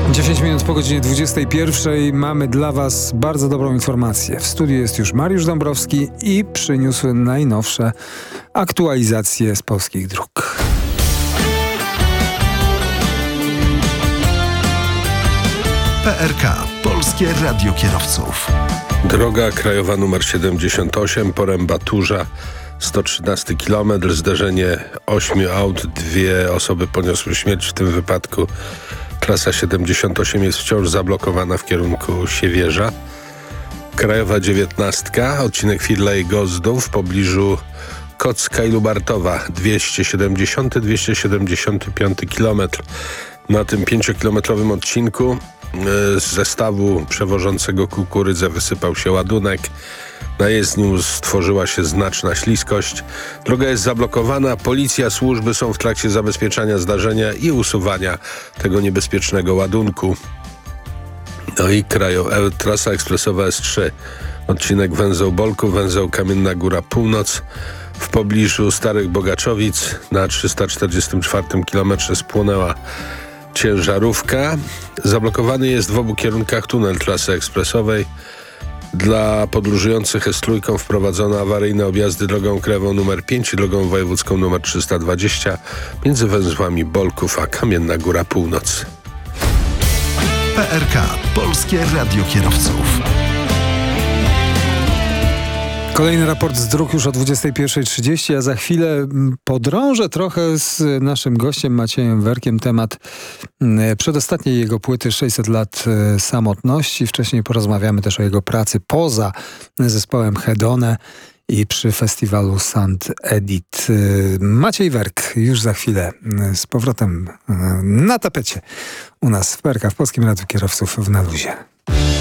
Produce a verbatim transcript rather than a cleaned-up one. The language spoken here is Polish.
dziesięć minut po godzinie dwudziestej pierwszej mamy dla Was bardzo dobrą informację. W studiu jest już Mariusz Dąbrowski i przyniósł najnowsze aktualizacje z polskich dróg. P R K. Polskie Radio Kierowców. Droga krajowa numer siedemdziesiąt osiem, Poręba-Turza, sto trzynasty kilometr, zderzenie ośmiu aut, dwie osoby poniosły śmierć w tym wypadku. Trasa siedemdziesiąt osiem jest wciąż zablokowana w kierunku Siewierza. Krajowa dziewiętnastka, odcinek Fidley-Gozdów w pobliżu Kocka i Lubartowa, dwieście siedemdziesiąty dwieście siedemdziesiąty piąty kilometr. Na tym pięciokilometrowym odcinku z zestawu przewożącego kukurydzę wysypał się ładunek. Na jezdniu stworzyła się znaczna śliskość. Droga jest zablokowana. Policja, służby są w trakcie zabezpieczania zdarzenia i usuwania tego niebezpiecznego ładunku. No i krajo, e, trasa ekspresowa S trzy. Odcinek węzeł Bolków, węzeł Kamienna Góra Północ. W pobliżu Starych Bogaczowic na trzysta czterdziestym czwartym kilometrze spłonęła ciężarówka. Zablokowany jest w obu kierunkach tunel trasy ekspresowej. Dla podróżujących jest trójką wprowadzono awaryjne objazdy drogą krajową numer pięć i drogą wojewódzką numer trzysta dwadzieścia między węzłami Bolków a Kamienna Góra Północ. P R K. Polskie Radio Kierowców. Kolejny raport z dróg już o dwudziestej pierwszej trzydzieści, a za chwilę podrążę trochę z naszym gościem Maciejem Werkiem temat przedostatniej jego płyty sześćset lat samotności. Wcześniej porozmawiamy też o jego pracy poza zespołem Hedone i przy festiwalu Sound Edit. Maciej Werk już za chwilę z powrotem na tapecie u nas w P R K, w Polskim Radiu Kierowców w Na Luzie.